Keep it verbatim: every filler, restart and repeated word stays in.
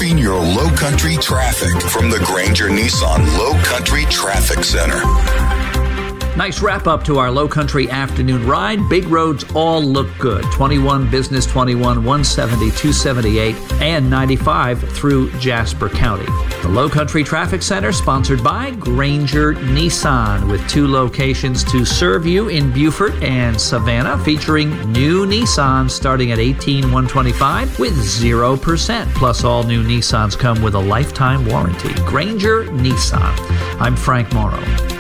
retrieving your low country traffic from the Granger Nissan Low Country Traffic Center. Nice wrap up to our Low Country afternoon ride. Big roads all look good. twenty-one, Business twenty-one, one seventy, two seventy-eight, and ninety-five through Jasper County. The Low Country Traffic Center, sponsored by Granger Nissan, with two locations to serve you in Beaufort and Savannah, featuring new Nissans starting at eighteen thousand one hundred twenty-five dollars with zero percent. Plus, all new Nissans come with a lifetime warranty. Granger Nissan. I'm Frank Morrow.